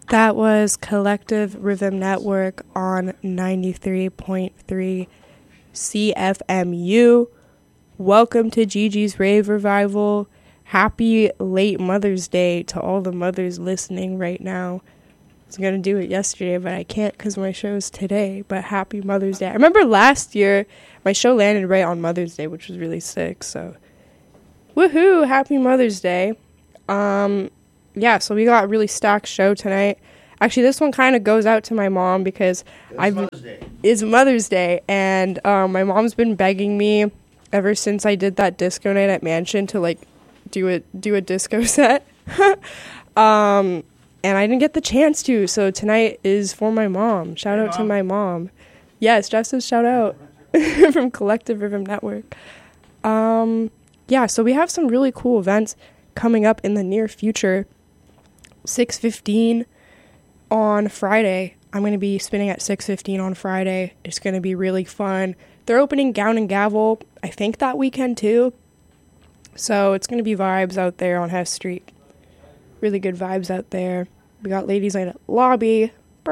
That was Collective Rhythm Network on 93.3 CFMU. Welcome to Gigi's Rave Revival. Happy late Mother's Day to all the mothers listening right now. I was going to do it yesterday, but I can't because my show's today. But happy Mother's Day. I remember last year, my show landed right on Mother's Day, which was really sick. So, woohoo, happy Mother's Day. Yeah, so we got a really stacked show tonight. Actually, this one kind of goes out to my mom because it's Mother's Day. And my mom's been begging me ever since I did that disco night at Mansion to, like, do a disco set. And I didn't get the chance to, so tonight is for my mom. Shout out to my mom. Yes, Justice, shout out from Collective Rhythm Network. Yeah, so we have some really cool events coming up in the near future. 6:15 on Friday. I'm going to be spinning at 6:15 on Friday. It's going to be really fun. They're opening Gown and Gavel, I think, that weekend too. So it's going to be vibes out there on Hess Street. Really good vibes out there. We got Ladies Night at Lobby.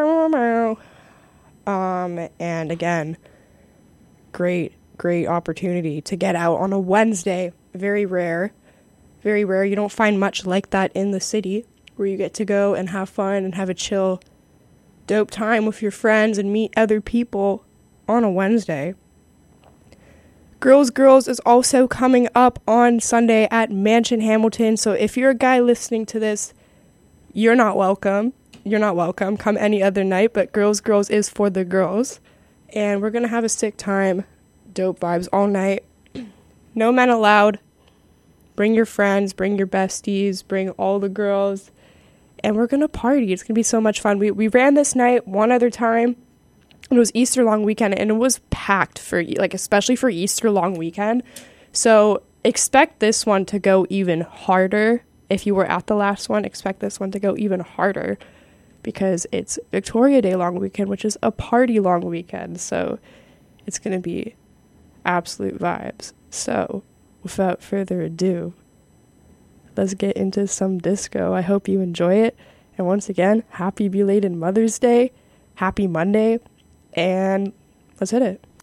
And again, great opportunity to get out on a Wednesday. Very rare. Very rare. You don't find much like that in the city, where you get to go and have fun and have a chill, dope time with your friends and meet other people on a Wednesday. Girls is also coming up on Sunday at Mansion Hamilton. So if you're a guy listening to this, you're not welcome. You're not welcome. Come any other night, but Girls is for the girls. And we're going to have a sick time. Dope vibes all night. No men allowed. Bring your friends, bring your besties, bring all the girls. And we're going to party. It's going to be so much fun. We ran this night one other time. It was Easter long weekend, and it was packed for, like, especially for Easter long weekend. So expect this one to go even harder. If you were at the last one, expect this one to go even harder because it's Victoria Day long weekend, which is a party long weekend. So it's going to be absolute vibes. So without further ado, let's get into some disco. I hope you enjoy it. And once again, happy belated Mother's Day. Happy Monday. And let's hit it.